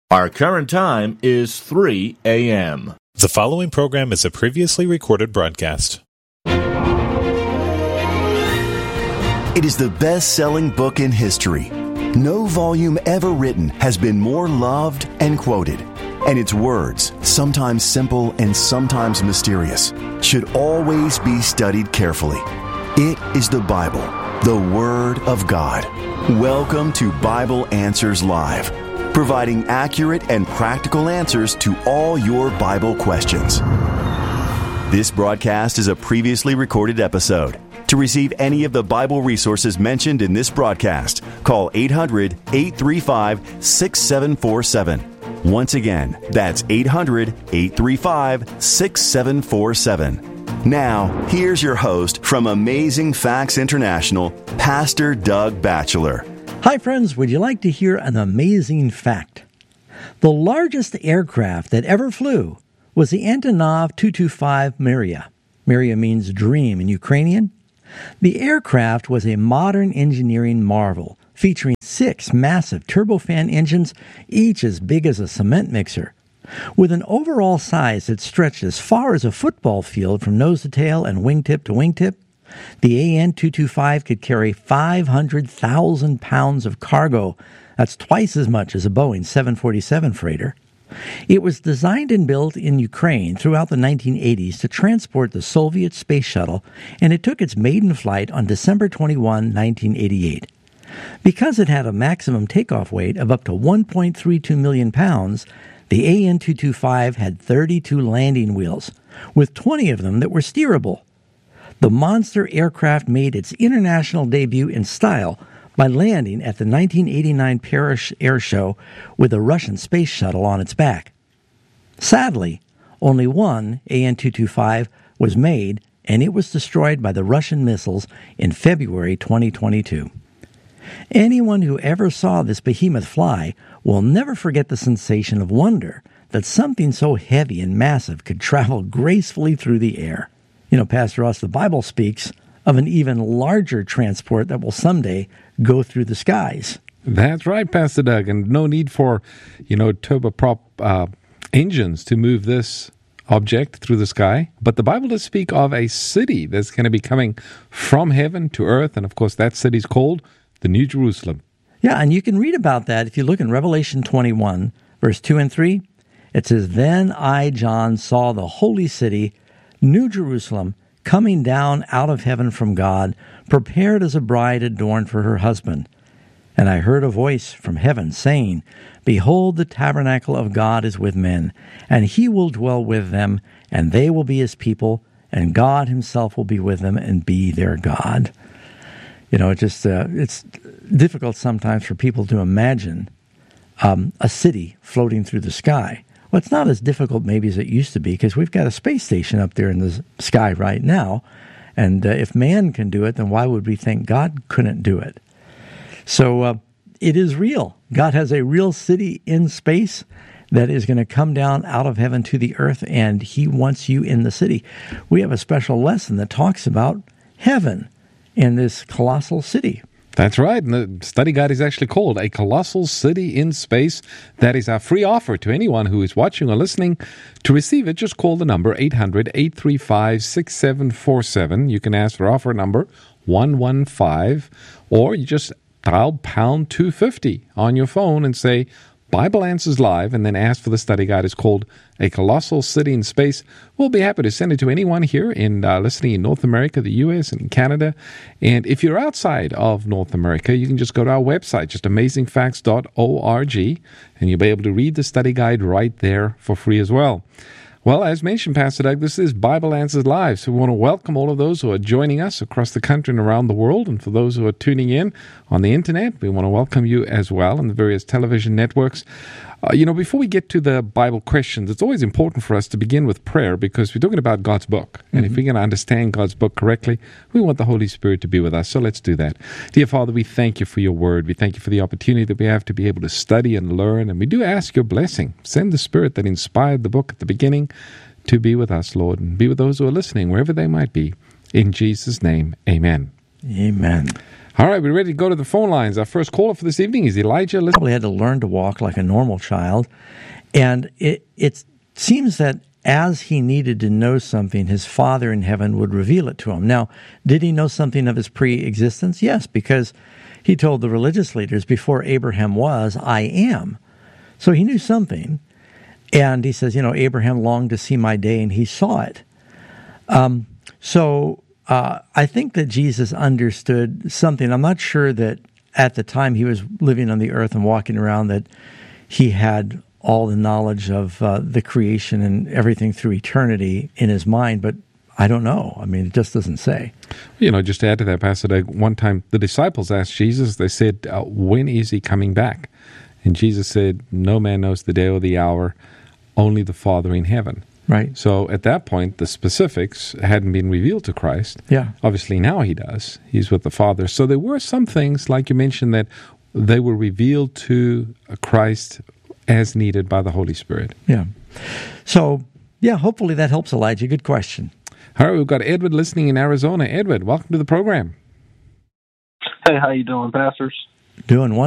Our current time is 3 a.m. The following program is a previously recorded broadcast. It is the best-selling book in history. No volume ever written has been more loved and quoted. And its words, sometimes simple and sometimes mysterious, should always be studied carefully. It is the Bible, the Word of God. Welcome to Bible Answers Live, providing accurate and practical answers to all your Bible questions. This broadcast is a previously recorded episode. To receive any of the Bible resources mentioned in this broadcast, call 800-835-6747. Once again, that's 800-835-6747. Now, here's your host from Amazing Facts International, Pastor Doug Batchelor. Hi, friends. Would you like to hear an amazing fact? The largest aircraft that ever flew was the Antonov 225 Mriya. Mriya means dream in Ukrainian. The aircraft was a modern engineering marvel, featuring 6 massive turbofan engines, each as big as a cement mixer. With an overall size that stretched as far as a football field from nose to tail and wingtip to wingtip, the AN-225 could carry 500,000 pounds of cargo. That's twice as much as a Boeing 747 freighter. It was designed and built in Ukraine throughout the 1980s to transport the Soviet space shuttle, and it took its maiden flight on December 21, 1988. Because it had a maximum takeoff weight of up to 1.32 million pounds, the AN-225 had 32 landing wheels, with 20 of them that were steerable. The monster aircraft made its international debut in style by landing at the 1989 Paris Air Show with a Russian space shuttle on its back. Sadly, only one AN-225 was made, and it was destroyed by the Russian missiles in February 2022. Anyone who ever saw this behemoth fly will never forget the sensation of wonder that something so heavy and massive could travel gracefully through the air. You know, Pastor Ross, the Bible speaks of an even larger transport that will someday go through the skies. That's right, Pastor Doug, and no need for, turboprop engines to move this object through the sky. But the Bible does speak of a city that's going to be coming from heaven to earth, and of course that city's called the New Jerusalem. Yeah, and you can read about that if you look in Revelation 21, verse 2 and 3. It says, "Then I, John, saw the holy city, New Jerusalem, coming down out of heaven from God, prepared as a bride adorned for her husband. And I heard a voice from heaven saying, Behold, the tabernacle of God is with men, and he will dwell with them, and they will be his people, and God himself will be with them and be their God." You know, it's difficult sometimes for people to imagine a city floating through the sky. Well, it's not as difficult maybe as it used to be, because we've got a space station up there in the sky right now. And if man can do it, then why would we think God couldn't do it? So it is real. God has a real city in space that is going to come down out of heaven to the earth, and he wants you in the city. We have a special lesson that talks about heaven in this colossal city. That's right, and the study guide is actually called A Colossal City in Space. That is our free offer to anyone who is watching or listening. To receive it, just call the number 800-835-6747. You can ask for offer number 115, or you just dial pound 250 on your phone and say, Bible Answers Live, and then ask for the study guide. It's called A Colossal City in Space. We'll be happy to send it to anyone here in listening in North America, the U.S., and Canada. And if you're outside of North America, you can just go to our website, just amazingfacts.org, and you'll be able to read the study guide right there for free as well. Well, as mentioned, Pastor Doug, this is Bible Answers Live, so we want to welcome all of those who are joining us across the country and around the world, and for those who are tuning in on the Internet, we want to welcome you as well on the various television networks. Before we get to the Bible questions, it's always important for us to begin with prayer, because we're talking about God's book. And if we're going to understand God's book correctly, we want the Holy Spirit to be with us. So let's do that. Dear Father, we thank you for your word. We thank you for the opportunity that we have to be able to study and learn. And we do ask your blessing. Send the Spirit that inspired the book at the beginning to be with us, Lord, and be with those who are listening, wherever they might be. In Jesus' name, amen. Amen. All right, we're ready to go to the phone lines. Our first caller for this evening is Elijah. Probably had to learn to walk like a normal child. And it seems that as he needed to know something, his Father in heaven would reveal it to him. Now, did he know something of his pre-existence? Yes, because he told the religious leaders, before Abraham was, I am. So he knew something. And he says, Abraham longed to see my day, and he saw it. I think that Jesus understood something. I'm not sure that at the time he was living on the earth and walking around that he had all the knowledge of the creation and everything through eternity in his mind, but I don't know. I mean, it just doesn't say. Just to add to that, Pastor Doug, one time the disciples asked Jesus, they said, when is he coming back? And Jesus said, no man knows the day or the hour, only the Father in heaven. Right. So at that point, the specifics hadn't been revealed to Christ. Yeah. Obviously now he does. He's with the Father. So there were some things, like you mentioned, that they were revealed to Christ as needed by the Holy Spirit. Yeah. So, hopefully that helps, Elijah. Good question. All right, we've got Edward listening in Arizona. Edward, welcome to the program. Hey, how you doing, pastors? Doing wonderful.